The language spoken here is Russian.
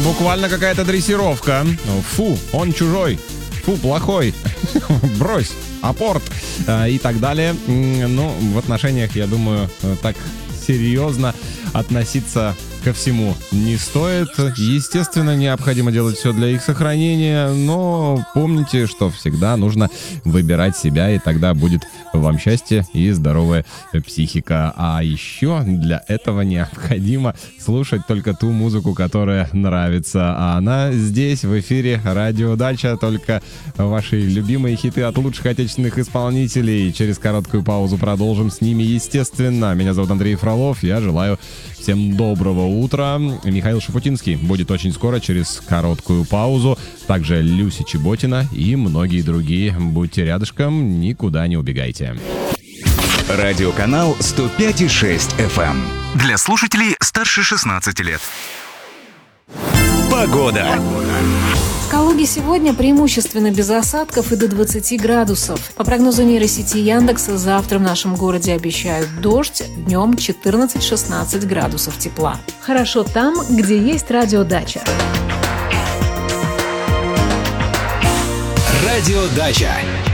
буквально какая-то дрессировка. Фу, он чужой. Фу, плохой. Брось. Апорт. И так далее. Ну, в отношениях, я думаю, так серьезно относиться ко всему не стоит. Естественно, необходимо делать все для их сохранения, но помните, что всегда нужно выбирать себя, и тогда будет вам счастье и здоровая психика. А еще для этого необходимо слушать только ту музыку, которая нравится. А она здесь, в эфире Радио Дача, только ваши любимые хиты от лучших отечественных исполнителей. Через короткую паузу продолжим с ними, естественно. Меня зовут Андрей Фролов, я желаю всем доброго утра. Михаил Шафутинский будет очень скоро, через короткую паузу. Также Люся Чеботина и многие другие. Будьте рядышком, никуда не убегайте. Радиоканал 105,6 FM. Для слушателей старше 16 лет. Погода. В Калуге сегодня преимущественно без осадков и до 20 градусов. По прогнозу нейросети Яндекса, завтра в нашем городе обещают дождь, днем 14-16 градусов тепла. Хорошо там, где есть радиодача. Радиодача.